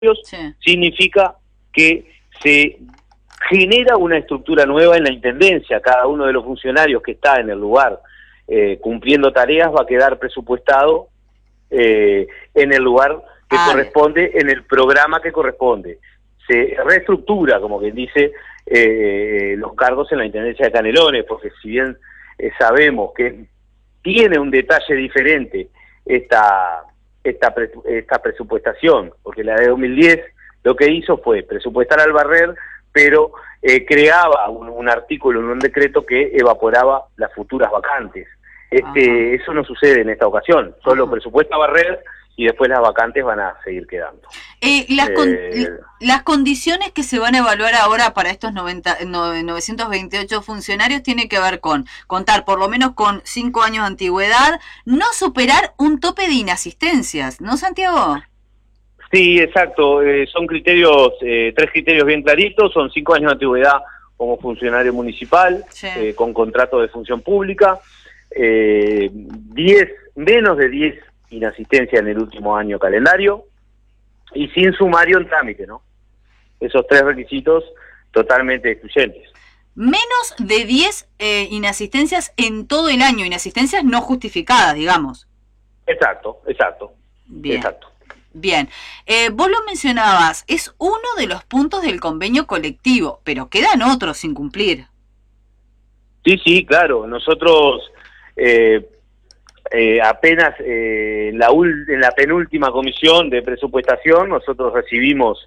Sí. significa que se genera una estructura nueva en la Intendencia. Cada uno de los funcionarios que está en el lugar cumpliendo tareas va a quedar presupuestado en el lugar que corresponde, en el programa que corresponde. Se reestructura, como quien dice, los cargos en la Intendencia de Canelones, porque si bien sabemos que tiene un detalle diferente esta presupuestación, porque la de 2010 lo que hizo fue presupuestar al barrer, pero creaba un artículo en un decreto que evaporaba las futuras vacantes. Eso no sucede en esta ocasión, solo presupuesta barrer y después las vacantes van a seguir quedando. Las condiciones que se van a evaluar ahora para estos 928 funcionarios tienen que ver con contar por lo menos con 5 años de antigüedad, no superar un tope de inasistencias, ¿no, Santiago? Sí, exacto. Son criterios, 3 criterios bien claritos. Son 5 años de antigüedad como funcionario municipal, sí, con contrato de función pública, menos de 10 inasistencia en el último año calendario y sin sumario en trámite, ¿no? Esos 3 requisitos totalmente excluyentes. Menos de 10 inasistencias en todo el año, inasistencias no justificadas, digamos. Exacto. Bien. Exacto. Bien, vos lo mencionabas, es uno de los puntos del convenio colectivo, pero quedan otros sin cumplir. Sí, claro. Nosotros apenas en la penúltima comisión de presupuestación, nosotros recibimos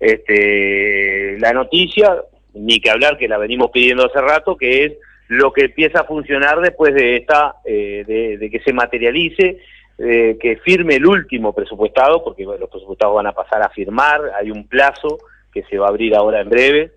la noticia, ni que hablar que la venimos pidiendo hace rato, que es lo que empieza a funcionar después de de que se materialice, que firme el último presupuestado, porque bueno, los presupuestados van a pasar a firmar, hay un plazo que se va a abrir ahora en breve,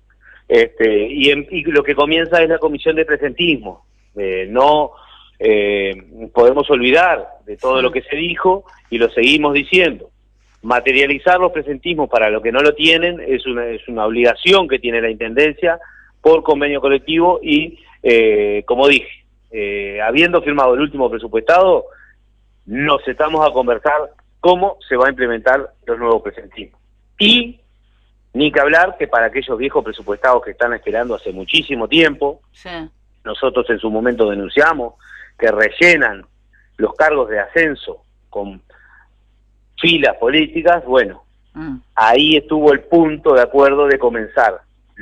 y lo que comienza es la comisión de presentismo. No podemos olvidar de todo lo que se dijo y lo seguimos diciendo. Materializar los presentismos para los que no lo tienen es una obligación que tiene la Intendencia por convenio colectivo y, como dije, habiendo firmado el último presupuestado, nos estamos a conversar cómo se va a implementar los nuevos presentismos. Y ni que hablar que para aquellos viejos presupuestados que están esperando hace muchísimo tiempo, Sí. nosotros en su momento denunciamos que rellenan los cargos de ascenso con filas políticas. Bueno, ahí estuvo el punto de acuerdo de comenzar,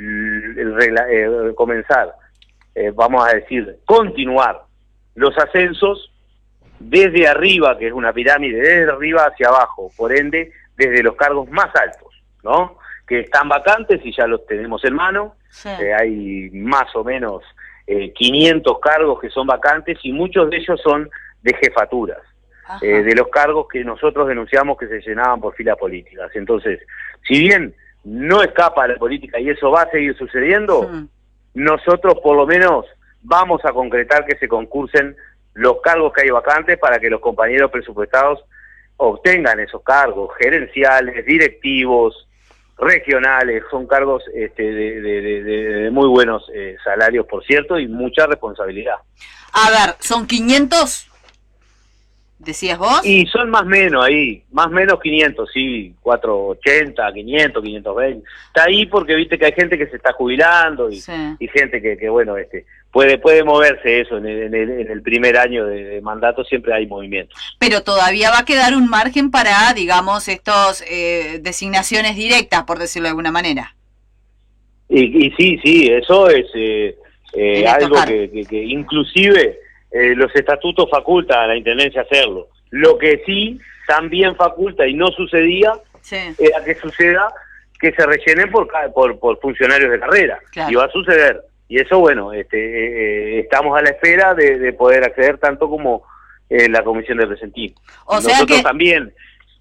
vamos a decir, continuar los ascensos desde arriba, que es una pirámide, desde arriba hacia abajo, por ende, desde los cargos más altos, ¿no? Que están vacantes y ya los tenemos en mano. Sí. Hay más o menos 500 cargos que son vacantes y muchos de ellos son de jefaturas, de los cargos que nosotros denunciamos que se llenaban por filas políticas. Entonces, si bien no escapa a la política y eso va a seguir sucediendo, nosotros por lo menos vamos a concretar que se concursen los cargos que hay vacantes para que los compañeros presupuestados obtengan esos cargos gerenciales, directivos, regionales. Son cargos de muy buenos salarios, por cierto, y mucha responsabilidad. A ver, ¿son 500? ¿Decías vos? Y son más o menos ahí, más o menos 500, sí, 480, 500, 520. Está ahí porque viste que hay gente que se está jubilando y gente que bueno, puede moverse eso en el primer año de mandato, siempre hay movimientos. Pero todavía va a quedar un margen para, digamos, estos designaciones directas, por decirlo de alguna manera. Y sí, eso es algo que inclusive los estatutos facultan a la Intendencia hacerlo. Lo que sí también faculta y no sucedía era que suceda que se rellenen por funcionarios de carrera. Claro. Y va a suceder. Y eso, bueno, estamos a la espera de poder acceder tanto como la comisión de presentismo. Nosotros también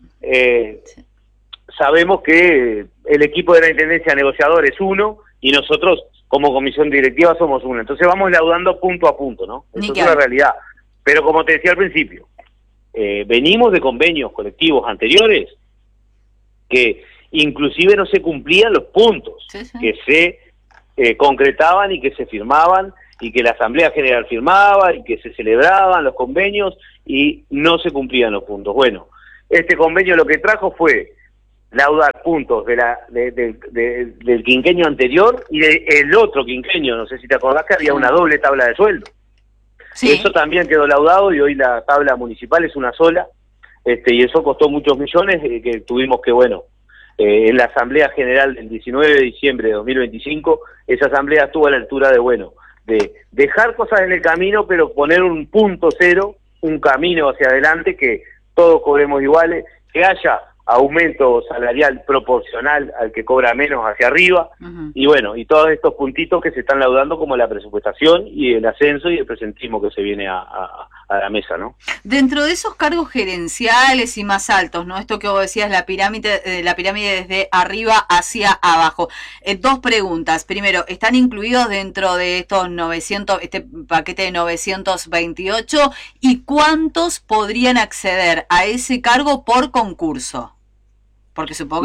sabemos que el equipo de la Intendencia negociador es uno y nosotros como comisión directiva somos uno. Entonces vamos laudando punto a punto, ¿no? Eso es una realidad. Pero como te decía al principio, venimos de convenios colectivos anteriores que inclusive no se cumplían los puntos que se concretaban y que se firmaban y que la Asamblea General firmaba y que se celebraban los convenios y no se cumplían los puntos. Bueno, este convenio lo que trajo fue laudar puntos del quinquenio anterior y del otro quinquenio. No sé si te acordás que había una doble tabla de sueldo. Sí. Eso también quedó laudado y hoy la tabla municipal es una sola, y eso costó muchos millones, que tuvimos que, en la Asamblea General del 19 de diciembre de 2025, esa asamblea estuvo a la altura de dejar cosas en el camino, pero poner un punto cero, un camino hacia adelante, que todos cobremos iguales, que haya aumento salarial proporcional al que cobra menos hacia arriba, y todos estos puntitos que se están laudando como la presupuestación y el ascenso y el presentismo que se viene a la mesa, ¿no? Dentro de esos cargos gerenciales y más altos, ¿no? Esto que vos decías, la pirámide desde arriba hacia abajo. Dos preguntas. Primero, ¿están incluidos dentro de estos 900, este paquete de 928? ¿Y cuántos podrían acceder a ese cargo por concurso? Porque supongo que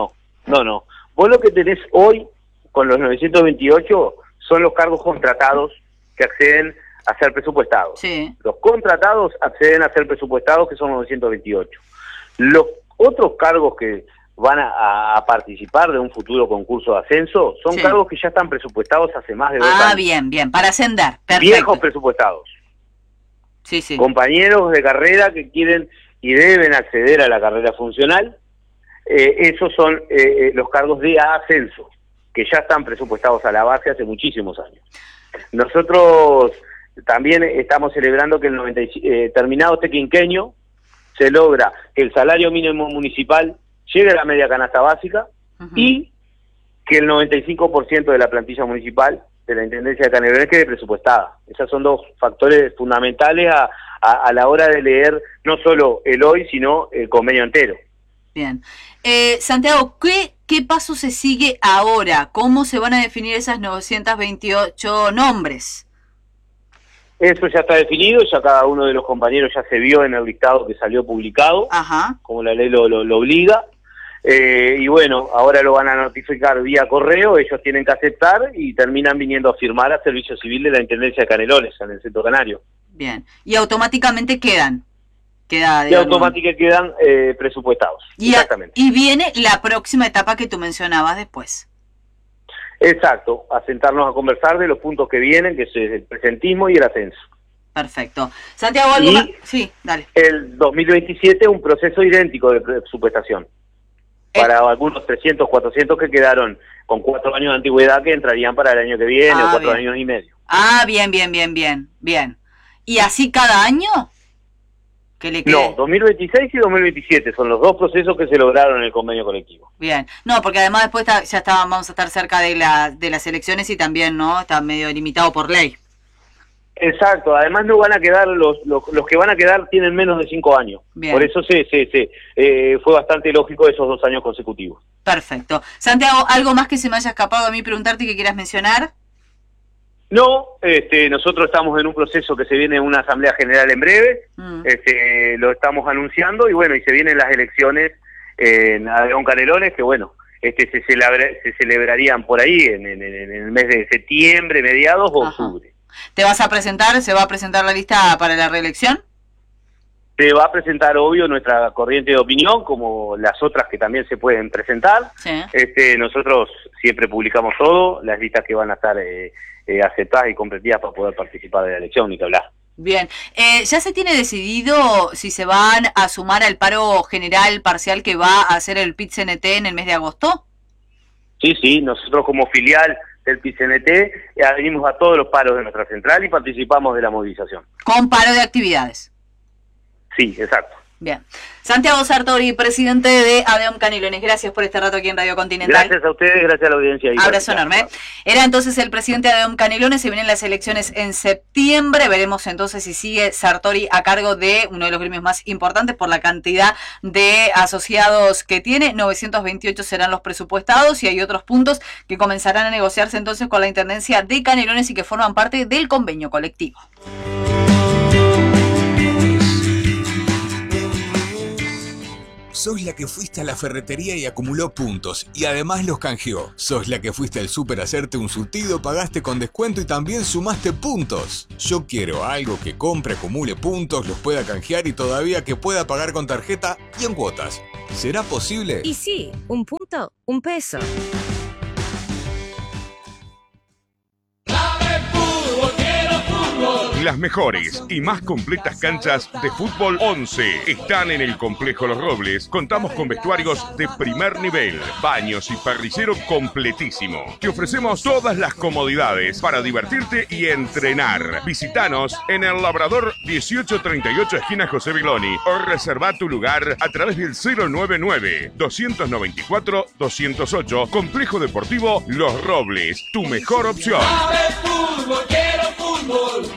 no. Vos lo que tenés hoy con los 928 son los cargos contratados que acceden a ser presupuestados. Sí. Los contratados acceden a ser presupuestados, que son 928. Los otros cargos que van a participar de un futuro concurso de ascenso son cargos que ya están presupuestados hace más de 2 años. Bien, para ascender. Perfecto. Viejos presupuestados. Sí. Compañeros de carrera que quieren y deben acceder a la carrera funcional, esos son los cargos de ascenso, que ya están presupuestados a la base hace muchísimos años. Nosotros también estamos celebrando que terminado este quinquenio, se logra que el salario mínimo municipal llegue a la media canasta básica y que el 95% de la plantilla municipal de la Intendencia de Canelones quede presupuestada. Esos son dos factores fundamentales a la hora de leer no solo el hoy, sino el convenio entero. Bien. Santiago, ¿qué paso se sigue ahora? ¿Cómo se van a definir esas 928 nombres? Eso ya está definido, ya cada uno de los compañeros ya se vio en el listado que salió publicado, como la ley lo obliga. Ahora lo van a notificar vía correo, ellos tienen que aceptar y terminan viniendo a firmar a Servicio Civil de la Intendencia de Canelones, en el Centro Canario. Bien, y automáticamente quedan presupuestados. Exactamente. Y viene la próxima etapa que tú mencionabas después. Exacto, a sentarnos a conversar de los puntos que vienen, que es el presentismo y el ascenso. Perfecto. Santiago, ¿algo más? Sí, dale. El 2027 un proceso idéntico de presupuestación. Para algunos 300, 400 que quedaron con 4 años de antigüedad que entrarían para el año que viene, o 4 años y medio. Bien. ¿Y así cada año? ¿Que le quede? No, 2026 y 2027 son los dos procesos que se lograron en el convenio colectivo. Bien, no, porque además después vamos a estar cerca de las elecciones y también, ¿no? Está medio limitado por ley. Exacto, además no van a quedar, los que van a quedar tienen menos de 5 años. Bien. Por eso fue bastante lógico esos 2 años consecutivos. Perfecto. Santiago, ¿algo más que se me haya escapado a mí preguntarte que quieras mencionar? No, nosotros estamos en un proceso que se viene una asamblea general en breve, lo estamos anunciando y se vienen las elecciones en Adeón Canelones, que se celebrarían por ahí en el mes de septiembre, mediados o octubre. ¿Te vas a presentar? ¿Se va a presentar la lista para la reelección? Se va a presentar, obvio, nuestra corriente de opinión, como las otras que también se pueden presentar. Sí. Nosotros siempre publicamos todo, las listas que van a estar aceptadas y comprendidas para poder participar de la elección, ni que hablar. Bien. ¿Ya se tiene decidido si se van a sumar al paro general parcial que va a hacer el PIT-CNT en el mes de agosto? Sí, nosotros como filial del PIT-CNT adherimos a todos los paros de nuestra central y participamos de la movilización. ¿Con paro de actividades? Sí, exacto. Bien. Santiago Sartori, presidente de ADEOM Canelones, gracias por este rato aquí en Radio Continental. Gracias a ustedes, gracias a la audiencia. Abrazo enorme. Era entonces el presidente de ADEOM Canelones, se vienen las elecciones en septiembre, veremos entonces si sigue Sartori a cargo de uno de los gremios más importantes por la cantidad de asociados que tiene. 928 serán los presupuestados y hay otros puntos que comenzarán a negociarse entonces con la Intendencia de Canelones y que forman parte del convenio colectivo. Sos la que fuiste a la ferretería y acumuló puntos y además los canjeó. Sos la que fuiste al súper a hacerte un surtido, pagaste con descuento y también sumaste puntos. Yo quiero algo que compre, acumule puntos, los pueda canjear y todavía que pueda pagar con tarjeta y en cuotas. ¿Será posible? Y sí, un punto, un peso. Las mejores y más completas canchas de fútbol 11 están en el Complejo Los Robles. Contamos con vestuarios de primer nivel, baños y parrillero completísimo. Te ofrecemos todas las comodidades para divertirte y entrenar. Visítanos en el Labrador 1838 esquina José Biloni o reserva tu lugar a través del 099-294-208. Complejo Deportivo Los Robles, tu mejor opción. Fútbol, quiero fútbol.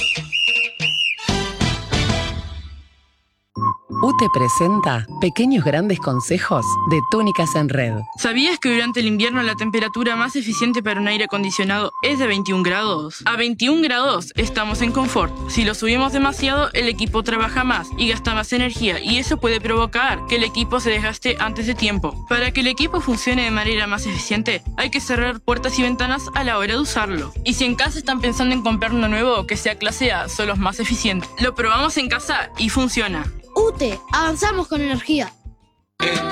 UTE presenta Pequeños Grandes Consejos de Túnicas en Red. ¿Sabías que durante el invierno la temperatura más eficiente para un aire acondicionado es de 21 grados? A 21 grados estamos en confort. Si lo subimos demasiado, el equipo trabaja más y gasta más energía y eso puede provocar que el equipo se desgaste antes de tiempo. Para que el equipo funcione de manera más eficiente, hay que cerrar puertas y ventanas a la hora de usarlo. Y si en casa están pensando en comprar uno nuevo que sea clase A, son los más eficientes. Lo probamos en casa y funciona. UTE, avanzamos con energía.